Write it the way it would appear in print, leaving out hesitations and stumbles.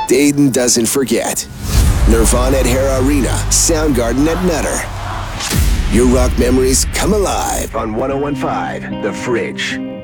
Dayton doesn't forget. Nirvana at Hara Arena, Soundgarden at Nutter. Your rock memories come alive on 101.5 The Fridge.